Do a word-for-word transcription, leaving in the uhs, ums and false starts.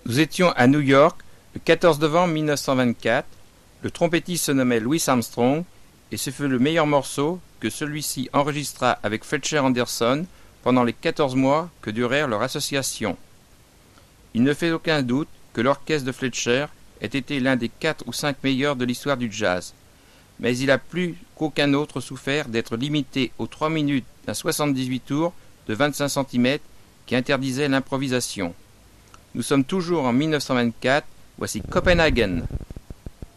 Nous étions à New York le quatorze novembre mille neuf cent vingt-quatre. Le trompettiste se nommait Louis Armstrong et ce fut le meilleur morceau que celui-ci enregistra avec Fletcher Henderson pendant les quatorze mois que durèrent leur association. Il ne fait aucun doute que l'orchestre de Fletcher ait été l'un des quatre ou cinq meilleurs de l'histoire du jazz, mais il a plus qu'aucun autre souffert d'être limité aux trois minutes d'un soixante-dix-huit tours de vingt-cinq centimètres qui interdisait l'improvisation. Nous sommes toujours en mille neuf cent vingt-quatre, voici Copenhagen.